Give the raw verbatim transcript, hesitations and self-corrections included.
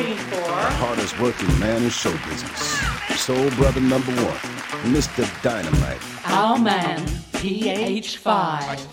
waiting for. Hardest working man in show business. Soul brother number one, Mister Dynamite. Our man, P H five.